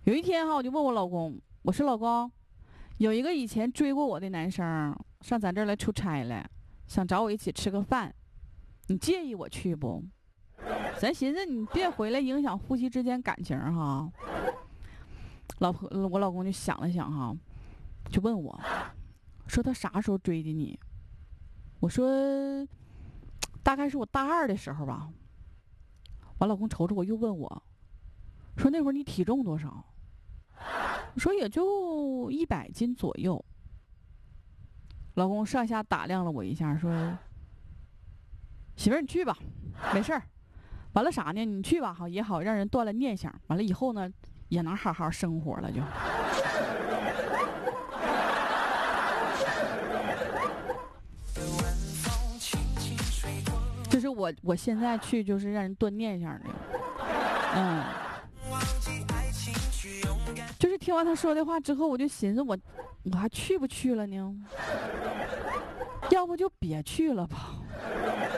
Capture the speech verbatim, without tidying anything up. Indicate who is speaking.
Speaker 1: 有一天哈，我就问我老公，我说老公，有一个以前追过我的男生上咱这儿来出差来，想找我一起吃个饭，你介意我去不？咱寻思你别回来影响夫妻之间感情哈。老婆，我老公就想了想哈，就问我，说他啥时候追的你？我说大概是我大二的时候吧。我老公瞅瞅我，又问我，说那会儿你体重多少？我说也就一百斤左右。老公上下打量了我一下，说：“媳妇儿，你去吧，没事儿。完了啥呢？你去吧，好也好，让人断了念想。完了以后呢，也能好好生活了就。”就是我，我现在去就是让人断念想的，嗯。就是听完他说的话之后，我就寻思我，我还去不去了呢？要不就别去了吧。